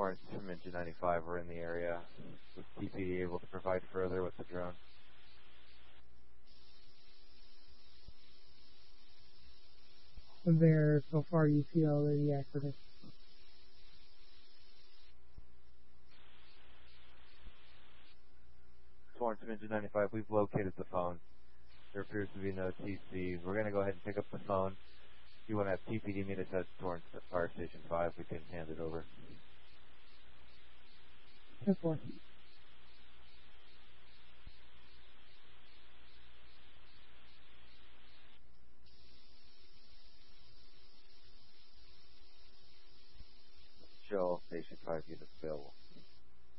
Torrance from Engine 95 are in the area. Was TPD able to provide further with the drone? There, so far you see already accurate. Torrance from Engine 95, we've located the phone. There appears to be no TC. We're going to go ahead and pick up the phone. If you want to have TPD meet us at Torrance at Fire Station 5, we can hand it over. 10-4.